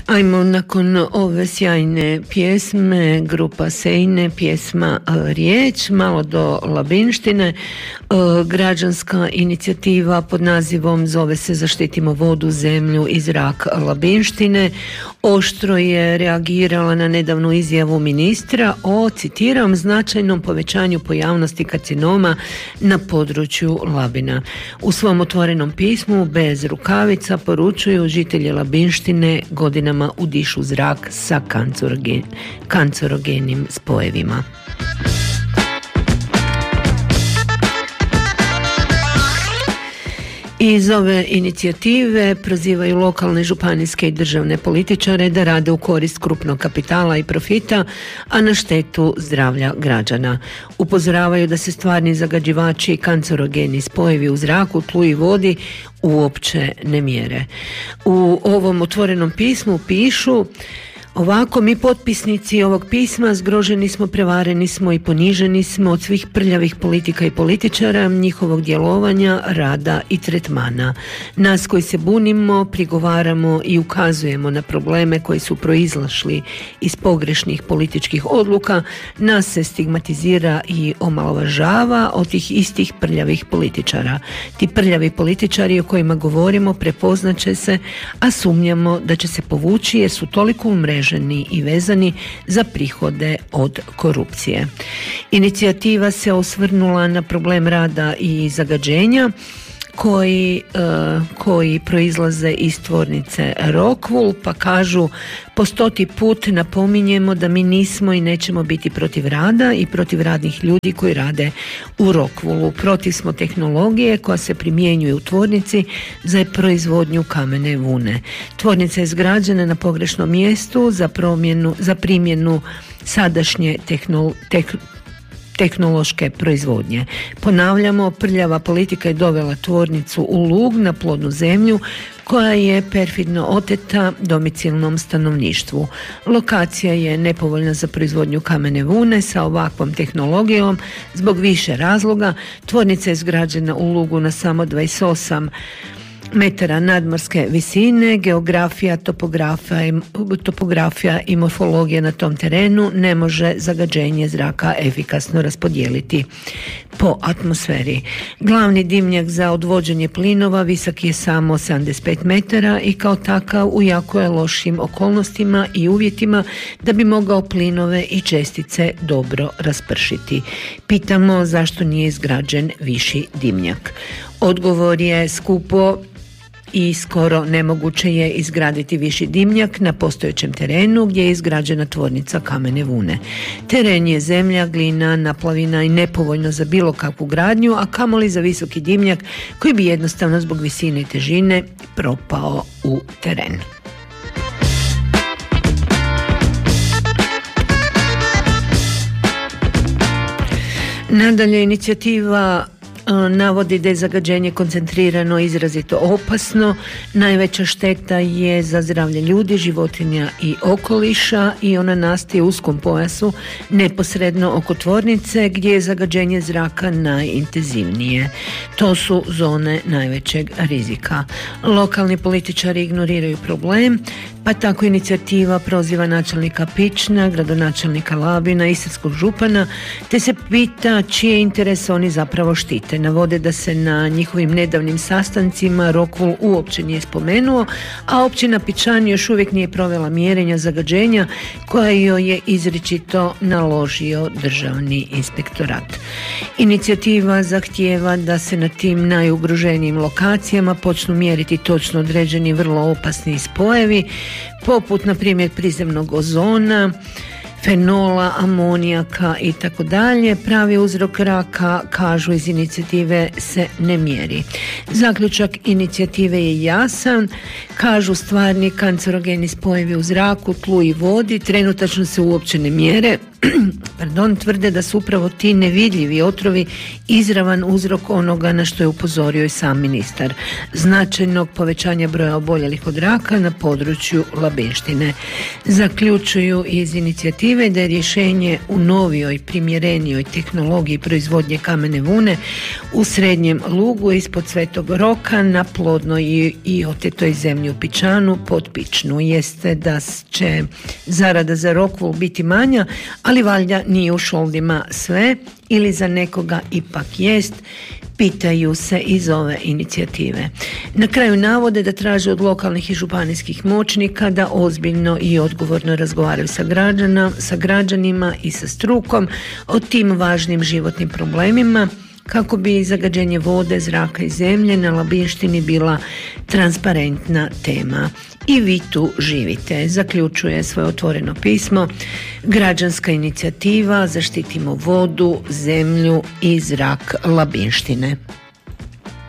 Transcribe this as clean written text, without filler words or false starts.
Ajmo nakon ove sjajne pjesme grupa Sejne, pjesma Riječ, malo do Labinštine. Građanska inicijativa pod nazivom zove se Zaštitimo vodu, zemlju i zrak Labinštine oštro je reagirala na nedavnu izjavu ministra o, citiram, značajnom povećanju pojavnosti karcinoma na području Labina. U svom otvorenom pismu bez rukavica poručuju žitelji Labinštine godinama udišu zrak sa kancerogenim spojevima. Iz ove inicijative prozivaju lokalne, županijske i državne političare da rade u korist krupnog kapitala i profita, a na štetu zdravlja građana. Upozoravaju da se stvarni zagađivači i kancerogeni spojevi u zraku, tlu i vodi uopće ne mjere. U ovom otvorenom pismu pišu ovako: mi potpisnici ovog pisma zgroženi smo, prevareni smo i poniženi smo od svih prljavih politika i političara, njihovog djelovanja, rada i tretmana. Nas koji se bunimo, prigovaramo i ukazujemo na probleme koji su proizlašli iz pogrešnih političkih odluka, nas se stigmatizira i omalovažava od tih istih prljavih političara. Ti prljavi političari o kojima govorimo prepoznat će se, a sumnjamo da će se povući jer su toliko umreženi i vezani za prihode od korupcije. Inicijativa se osvrnula na problem rada i zagađenja koji proizlaze iz tvornice Rockwool, pa kažu: po 100. put napominjemo da mi nismo i nećemo biti protiv rada i protiv radnih ljudi koji rade u Rockwoolu. Protiv smo tehnologije koja se primjenjuje u tvornici za proizvodnju kamene vune. Tvornica je izgrađena na pogrešnom mjestu za primjenu sadašnje tehnološke proizvodnje. Ponavljamo, prljava politika je dovela tvornicu u Lug, na plodnu zemlju koja je perfidno oteta domicilnom stanovništvu. Lokacija je nepovoljna za proizvodnju kamene vune sa ovakvom tehnologijom zbog više razloga. Tvornica je izgrađena u Lugu na samo 28 metara nadmorske visine. Geografija, topografija i morfologija na tom terenu ne može zagađenje zraka efikasno raspodijeliti po atmosferi. Glavni dimnjak za odvođenje plinova visok je samo 75 metara i kao takav u jako je lošim okolnostima i uvjetima da bi mogao plinove i čestice dobro raspršiti. Pitamo zašto nije izgrađen viši dimnjak. Odgovor je: skupo i skoro nemoguće je izgraditi viši dimnjak na postojećem terenu gdje je izgrađena tvornica kamene vune. Teren je zemlja, glina, naplavina i nepovoljno za bilo kakvu gradnju, a kamoli za visoki dimnjak koji bi jednostavno zbog visine i težine propao u teren. Nadalje, inicijativa navodi da je zagađenje koncentrirano izrazito opasno. Najveća šteta je za zdravlje ljudi, životinja i okoliša i ona nastaje u uskom pojasu neposredno oko tvornice gdje je zagađenje zraka najintenzivnije. To su zone najvećeg rizika. Lokalni političari ignoriraju problem, pa tako inicijativa proziva načelnika Pična, gradonačelnika Labina, istarskog župana, te se pita čije interese oni zapravo štite. Navode da se na njihovim nedavnim sastancima Rockwool uopće nije spomenuo, a općina Pičan još uvijek nije provela mjerenja zagađenja koje joj je izričito naložio državni inspektorat. Inicijativa zahtijeva da se na tim najugroženijim lokacijama počnu mjeriti točno određeni vrlo opasni spojevi, poput na primjer prizemnog ozona, fenola, amonijaka i tako dalje. Pravi uzrok raka, kažu iz inicijative, se ne mjeri. Zaključak inicijative je jasan. Kažu, stvarni kancerogeni spojevi u zraku, tlu i vodi trenutačno se uopće ne mjere tvrde da su upravo ti nevidljivi otrovi izravan uzrok onoga na što je upozorio i sam ministar, značajnog povećanja broja oboljelih od raka na području Labinštine. Zaključuju iz inicijative da je rješenje u novijoj, primjerenijoj tehnologiji proizvodnje kamene vune u Srednjem Lugu ispod Svetog Roka na plodnoj i otetoj zemlji u Pičanu pod Pičnu. Jeste da će zarada za Rokvul biti manja, ali valjda nije u šoldima sve ili za nekoga ipak jest, pitaju se iz ove inicijative. Na kraju navode da traže od lokalnih i županijskih moćnika da ozbiljno i odgovorno razgovaraju sa građanima i sa strukom o tim važnim životnim problemima kako bi zagađenje vode, zraka i zemlje na Labinštini bila transparentna tema. I vi tu živite, zaključuje svoje otvoreno pismo građanska inicijativa Zaštitimo vodu, zemlju i zrak Labinštine.